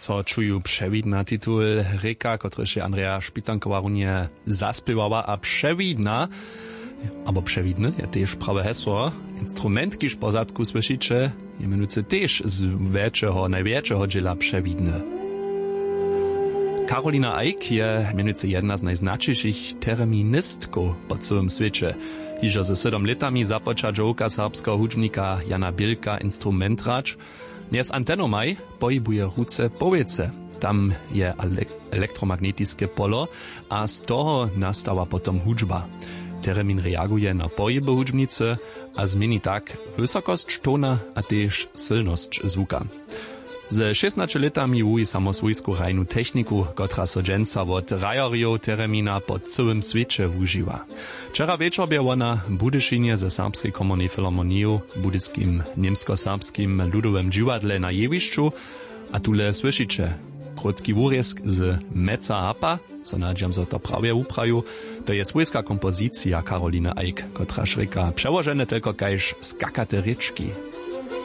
so čuju převidna titul Reka, kotrež je Andrea Špitanková runie zaspěwała, a převidna, abo převidny, je tež prawe hesło, instrument, kiž po zadku slyšíče, je menujúce tež z najväčšieho džela převidny. Karolina Eick je menujúce jedna z najznačejších terministkov po celom svete. Hižo ze 7 letami započa džovka serbského hudžnika Jana Bielka instrumentrač. Dnes antenomaj pohybuje ruce powiece. Tam je elektromagnetické polo a z toho nastáva potom hudžba. Teremin reaguje na pohyby hudžbnice a zmení tak vysokosť tóna a tiež silnosť zvuka. Ze 16 letami wuji samo svojskú rajnú techniku, kotra so dženca od rajoriov Teremina po celym svete wužiwa. Včera večer bie ona Budyšinie ze Serbskiej Komornej Filharmoniju, Budyským niemsko-serbským ľudovém dživadle na jevišću, a tule slyšíče krótki wurjesk z Meca Hapa, so nadžiam so to prawie upraju, to je svojská kompozícia Karolina Eick, kotra šreka přełožene tylko kajž skakate rečki.